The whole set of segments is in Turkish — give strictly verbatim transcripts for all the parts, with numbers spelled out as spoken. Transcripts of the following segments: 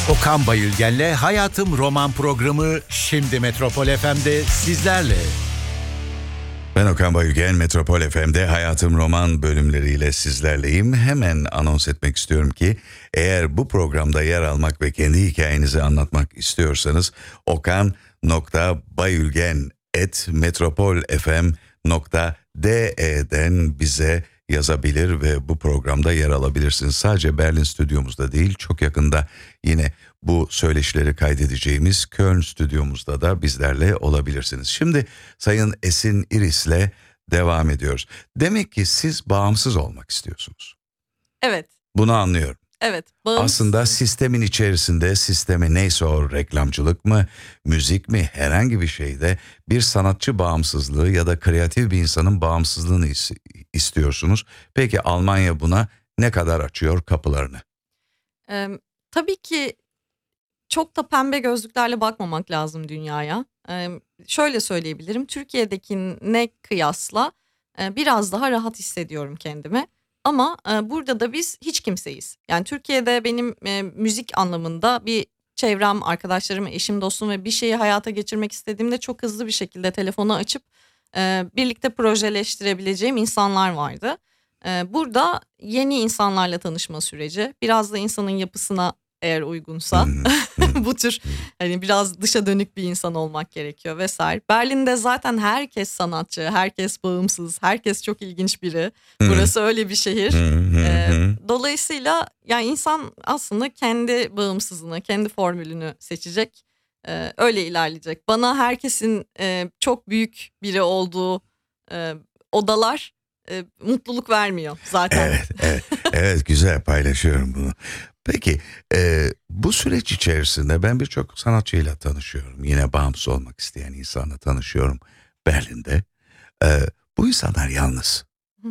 Okan Bayülgen'le Hayatım Roman programı şimdi Metropol F M'de sizlerle. Ben Okan Bayülgen, Metropol F M'de Hayatım Roman bölümleriyle sizlerleyim. Hemen anons etmek istiyorum ki eğer bu programda yer almak ve kendi hikayenizi anlatmak istiyorsanız okan nokta bayülgen at metropolfm nokta de'den bize yazabilir ve bu programda yer alabilirsiniz. Sadece Berlin stüdyomuzda değil, çok yakında yine bu söyleşileri kaydedeceğimiz Köln stüdyomuzda da bizlerle olabilirsiniz. Şimdi Sayın Esin İris'le devam ediyoruz. Demek ki siz bağımsız olmak istiyorsunuz. Evet. Bunu anlıyorum. Evet. Bağımsız. Aslında sistemin içerisinde, sistemi neyse o, reklamcılık mı, müzik mi, herhangi bir şeyde bir sanatçı bağımsızlığı ya da kreatif bir insanın bağımsızlığını istiyorsunuz. Peki Almanya buna ne kadar açıyor kapılarını? Ee, tabii ki çok da pembe gözlüklerle bakmamak lazım dünyaya. Ee, şöyle söyleyebilirim, Türkiye'dekine kıyasla e, biraz daha rahat hissediyorum kendimi. Ama e, burada da biz hiç kimseyiz. Yani Türkiye'de benim e, müzik anlamında bir çevrem, arkadaşlarım, eşim, dostum ve bir şeyi hayata geçirmek istediğimde çok hızlı bir şekilde telefonu açıp e, birlikte projeleştirebileceğim insanlar vardı. E, burada yeni insanlarla tanışma süreci, biraz da insanın yapısına eğer uygunsa bu tür hani biraz dışa dönük bir insan olmak gerekiyor vesaire. Berlin'de zaten herkes sanatçı, herkes bağımsız, herkes çok ilginç biri. Burası öyle bir şehir. ee, dolayısıyla yani insan aslında kendi bağımsızlığını, kendi formülünü seçecek. Ee, öyle ilerleyecek. Bana herkesin e, çok büyük biri olduğu e, odalar e, mutluluk vermiyor zaten. Evet, evet, evet, güzel, paylaşıyorum bunu. Peki e, bu süreç içerisinde ben birçok sanatçıyla tanışıyorum. Yine bağımsız olmak isteyen insanla tanışıyorum Berlin'de. E, bu insanlar yalnız. Hı.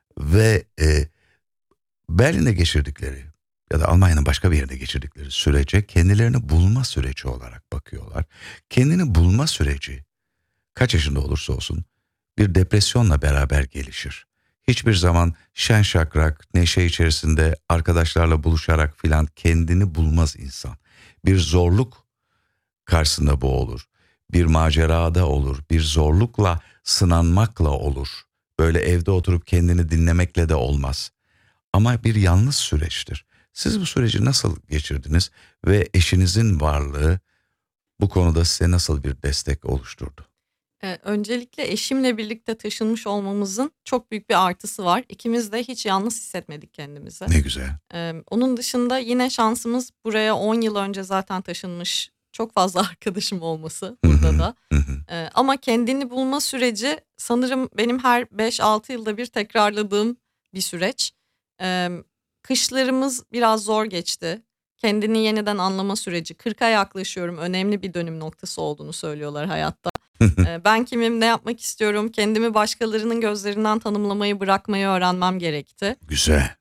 Ve e, Berlin'de geçirdikleri ya da Almanya'nın başka bir yerinde geçirdikleri sürece kendilerini bulma süreci olarak bakıyorlar. Kendini bulma süreci kaç yaşında olursa olsun bir depresyonla beraber gelişir. Hiçbir zaman şen şakrak, neşe içerisinde arkadaşlarla buluşarak filan kendini bulmaz insan. Bir zorluk karşısında bu olur. Bir macerada olur. Bir zorlukla, sınanmakla olur. Böyle evde oturup kendini dinlemekle de olmaz. Ama bir yalnız süreçtir. Siz bu süreci nasıl geçirdiniz ve eşinizin varlığı bu konuda size nasıl bir destek oluşturdu? Ee, öncelikle eşimle birlikte taşınmış olmamızın çok büyük bir artısı var. İkimiz de hiç yalnız hissetmedik kendimizi. Ne güzel. Ee, onun dışında yine şansımız buraya on yıl önce zaten taşınmış çok fazla arkadaşım olması burada da. Ee, ama kendini bulma süreci sanırım benim her beş altı yılda bir tekrarladığım bir süreç. Ee, kışlarımız biraz zor geçti. Kendini yeniden anlama süreci. kırka yaklaşıyorum. Önemli bir dönüm noktası olduğunu söylüyorlar hayatta. Ben kimim, ne yapmak istiyorum, kendimi başkalarının gözlerinden tanımlamayı bırakmayı öğrenmem gerekti. Güzel.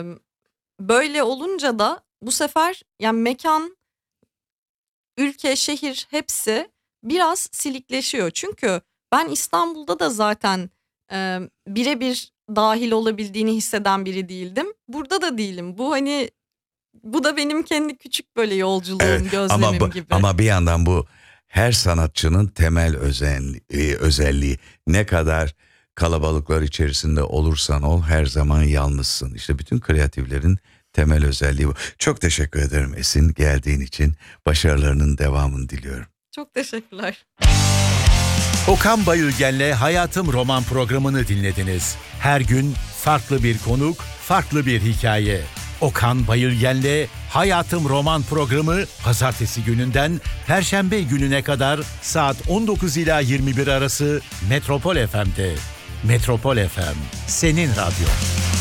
Böyle olunca da bu sefer yani mekan, ülke, şehir hepsi biraz silikleşiyor. Çünkü ben İstanbul'da da zaten e, birebir dahil olabildiğini hisseden biri değildim. Burada da değilim. Bu hani bu da benim kendi küçük böyle yolculuğum, evet, gözlemim ama bu, gibi. Ama bir yandan bu her sanatçının temel özelliği, özelliği ne kadar kalabalıklar içerisinde olursan ol her zaman yalnızsın. İşte bütün kreatiflerin temel özelliği bu. Çok teşekkür ederim Esin, geldiğin için. Başarılarının devamını diliyorum. Çok teşekkürler. Okan Bayülgen'le Hayatım Roman programını dinlediniz. Her gün farklı bir konuk, farklı bir hikaye. Okan Bayülgen'le Hayatım Roman programı pazartesi gününden perşembe gününe kadar saat on dokuz ila yirmi bir arası Metropol F M'de. Metropol F M, senin radyo.